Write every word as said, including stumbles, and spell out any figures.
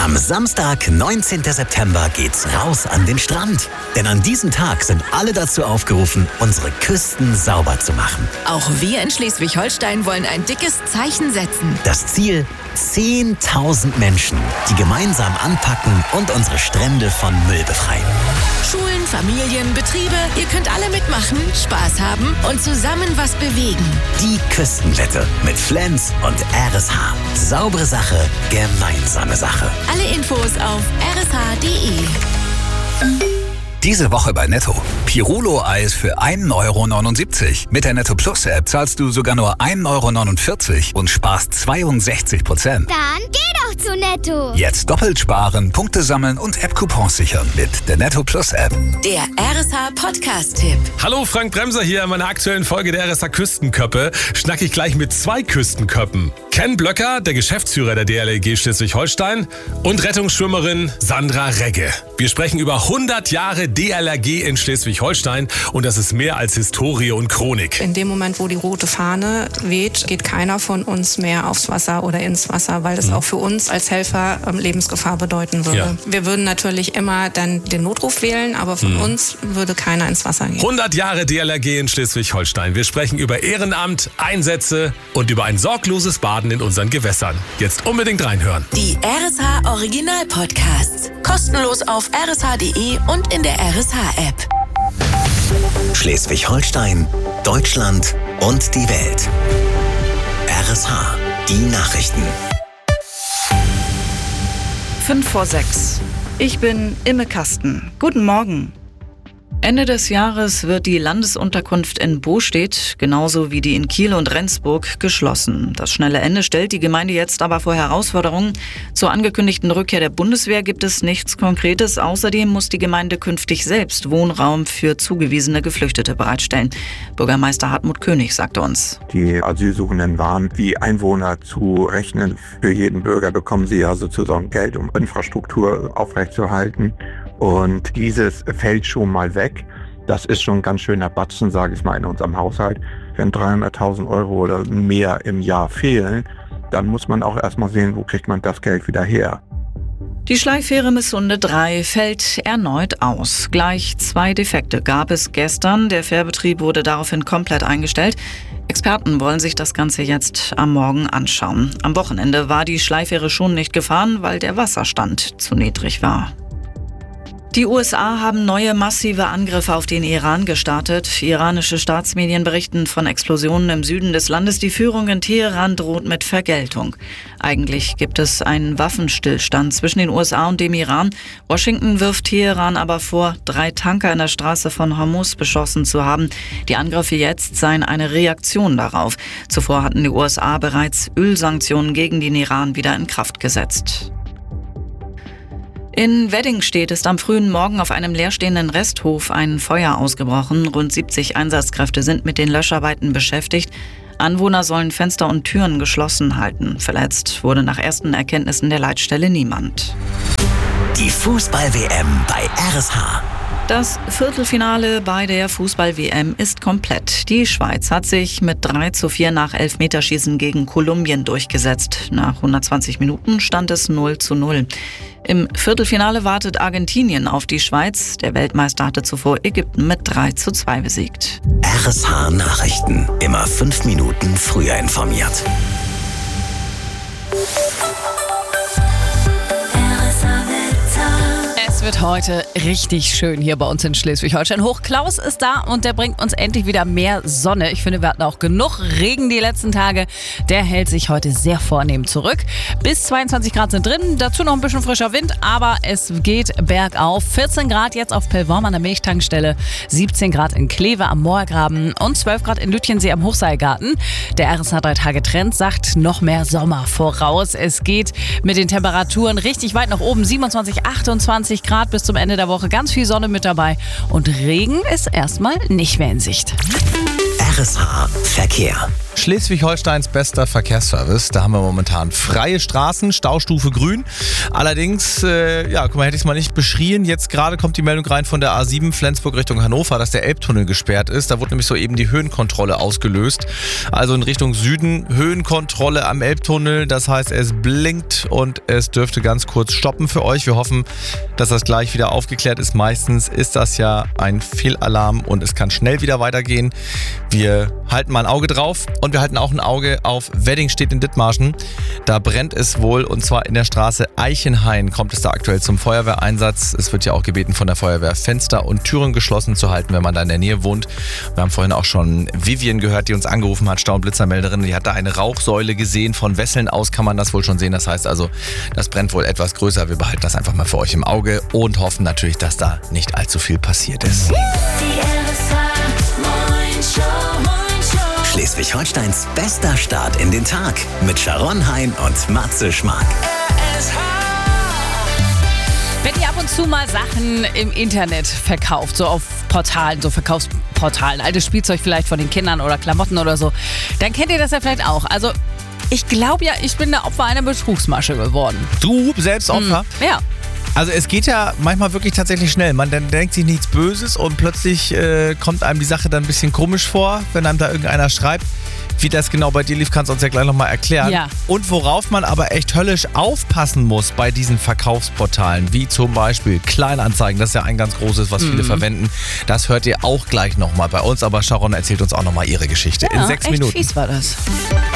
Am Samstag, neunzehnten September, geht's raus an den Strand. Denn an diesem Tag sind alle dazu aufgerufen, unsere Küsten sauber zu machen. Auch wir in Schleswig-Holstein wollen ein dickes Zeichen setzen. Das Ziel: zehntausend Menschen, die gemeinsam anpacken und unsere Strände von Müll befreien. Schulen, Familien, Betriebe, ihr könnt alle mitmachen, Spaß haben und zusammen was bewegen. Die Küstenwette mit Flens und R S H. Saubere Sache, gemeinsame Sache. Alle Infos auf r s h punkt d e. Diese Woche bei Netto. Pirolo-Eis für ein Euro neunundsiebzig. Mit der Netto Plus App zahlst du sogar nur ein Euro neunundvierzig und sparst zweiundsechzig Prozent. Dann geh doch zu Netto. Jetzt doppelt sparen, Punkte sammeln und App-Coupons sichern mit der Netto Plus App. Der R S H Podcast-Tipp. Hallo, Frank Bremser hier. In meiner aktuellen Folge der R S H Küstenköppe schnack ich gleich mit zwei Küstenköppen. Ken Blöcker, der Geschäftsführer der D L R G Schleswig-Holstein, und Rettungsschwimmerin Sandra Regge. Wir sprechen über hundert Jahre D L R G in Schleswig-Holstein und das ist mehr als Historie und Chronik. In dem Moment, wo die rote Fahne weht, geht keiner von uns mehr aufs Wasser oder ins Wasser, weil das mhm. auch für uns als Helfer ähm, Lebensgefahr bedeuten würde. Ja. Wir würden natürlich immer dann den Notruf wählen, aber von mhm. uns würde keiner ins Wasser gehen. hundert Jahre D L R G in Schleswig-Holstein. Wir sprechen über Ehrenamt, Einsätze und über ein sorgloses Baden in unseren Gewässern. Jetzt unbedingt reinhören. Die R S H Original Podcasts. Kostenlos auf r s h punkt d e und in der R S H App. Schleswig-Holstein, Deutschland und die Welt. R S H, die Nachrichten. Fünf vor sechs. Ich bin Imme Kasten. Guten Morgen. Ende des Jahres wird die Landesunterkunft in Bostedt, genauso wie die in Kiel und Rendsburg, geschlossen. Das schnelle Ende stellt die Gemeinde jetzt aber vor Herausforderungen. Zur angekündigten Rückkehr der Bundeswehr gibt es nichts Konkretes. Außerdem muss die Gemeinde künftig selbst Wohnraum für zugewiesene Geflüchtete bereitstellen. Bürgermeister Hartmut König sagte uns: Die Asylsuchenden waren wie Einwohner zu rechnen. Für jeden Bürger bekommen sie ja sozusagen Geld, um Infrastruktur aufrechtzuerhalten. Und dieses fällt schon mal weg. Das ist schon ein ganz schöner Batzen, sage ich mal, in unserem Haushalt. Wenn dreihunderttausend Euro oder mehr im Jahr fehlen, dann muss man auch erstmal sehen, wo kriegt man das Geld wieder her. Die Schleifähre Missunde drei fällt erneut aus. Gleich zwei Defekte gab es gestern. Der Fährbetrieb wurde daraufhin komplett eingestellt. Experten wollen sich das Ganze jetzt am Morgen anschauen. Am Wochenende war die Schleifähre schon nicht gefahren, weil der Wasserstand zu niedrig war. Die U S A haben neue massive Angriffe auf den Iran gestartet. Iranische Staatsmedien berichten von Explosionen im Süden des Landes. Die Führung in Teheran droht mit Vergeltung. Eigentlich gibt es einen Waffenstillstand zwischen den U S A und dem Iran. Washington wirft Teheran aber vor, drei Tanker in der Straße von Hormuz beschossen zu haben. Die Angriffe jetzt seien eine Reaktion darauf. Zuvor hatten die U S A bereits Ölsanktionen gegen den Iran wieder in Kraft gesetzt. In Weddingstedt ist am frühen Morgen auf einem leerstehenden Resthof ein Feuer ausgebrochen. Rund siebzig Einsatzkräfte sind mit den Löscharbeiten beschäftigt. Anwohner sollen Fenster und Türen geschlossen halten. Verletzt wurde nach ersten Erkenntnissen der Leitstelle niemand. Die Fußball-W M bei R S H. Das Viertelfinale bei der Fußball-W M ist komplett. Die Schweiz hat sich mit drei zu vier nach Elfmeterschießen gegen Kolumbien durchgesetzt. Nach hundertzwanzig Minuten stand es null zu null. Im Viertelfinale wartet Argentinien auf die Schweiz. Der Weltmeister hatte zuvor Ägypten mit drei zu zwei besiegt. R S H Nachrichten. Immer fünf Minuten früher informiert. Es wird heute richtig schön hier bei uns in Schleswig-Holstein. Hoch Klaus ist da und der bringt uns endlich wieder mehr Sonne. Ich finde, wir hatten auch genug Regen die letzten Tage. Der hält sich heute sehr vornehm zurück. Bis zweiundzwanzig Grad sind drin, dazu noch ein bisschen frischer Wind, aber es geht bergauf. vierzehn Grad jetzt auf Pellworm an der Milchtankstelle, siebzehn Grad in Kleve am Moorgraben und zwölf Grad in Lütjensee am Hochseilgarten. Der R S H drei Tage Trend sagt noch mehr Sommer voraus. Es geht mit den Temperaturen richtig weit nach oben. siebenundzwanzig, achtundzwanzig Grad bis zum Ende der Woche. Ganz viel Sonne mit dabei. Und Regen ist erstmal nicht mehr in Sicht. R S H Verkehr. Schleswig-Holsteins bester Verkehrsservice. Da haben wir momentan freie Straßen, Staustufe grün. Allerdings, äh, ja, guck mal, hätte ich es mal nicht beschrien. Jetzt gerade kommt die Meldung rein von der A sieben Flensburg Richtung Hannover, dass der Elbtunnel gesperrt ist. Da wurde nämlich soeben die Höhenkontrolle ausgelöst. Also in Richtung Süden Höhenkontrolle am Elbtunnel. Das heißt, es blinkt und es dürfte ganz kurz stoppen für euch. Wir hoffen, dass das gleich wieder aufgeklärt ist. Meistens ist das ja ein Fehlalarm und es kann schnell wieder weitergehen. Wir halten mal ein Auge drauf und wir halten auch ein Auge auf Weddingstedt in Dithmarschen. Da brennt es wohl und zwar in der Straße Eichenhain kommt es da aktuell zum Feuerwehreinsatz. Es wird ja auch gebeten von der Feuerwehr, Fenster und Türen geschlossen zu halten, wenn man da in der Nähe wohnt. Wir haben vorhin auch schon Vivian gehört, die uns angerufen hat, Stau- und Blitzermelderin. Die hat da eine Rauchsäule gesehen. Von Wesseln aus kann man das wohl schon sehen. Das heißt also, das brennt wohl etwas größer. Wir behalten das einfach mal für euch im Auge und hoffen natürlich, dass da nicht allzu viel passiert ist. Schleswig-Holsteins bester Start in den Tag mit Sharon Hein und Matze Schmark. Wenn ihr ab und zu mal Sachen im Internet verkauft, so auf Portalen, so Verkaufsportalen, altes Spielzeug vielleicht von den Kindern oder Klamotten oder so, dann kennt ihr das ja vielleicht auch. Also ich glaube ja, ich bin der Opfer einer Betrugsmasche geworden. Du selbst Opfer? Hm, ja. Also es geht ja manchmal wirklich tatsächlich schnell. Man dann denkt sich nichts Böses und plötzlich äh, kommt einem die Sache dann ein bisschen komisch vor, wenn einem da irgendeiner schreibt. Wie das genau bei dir lief, kannst du uns ja gleich nochmal erklären. Ja. Und worauf man aber echt höllisch aufpassen muss bei diesen Verkaufsportalen, wie zum Beispiel Kleinanzeigen, das ist ja ein ganz großes, was viele Mhm. verwenden. Das hört ihr auch gleich nochmal bei uns, aber Sharon erzählt uns auch nochmal ihre Geschichte Ja, in sechs echt Minuten. fies war das.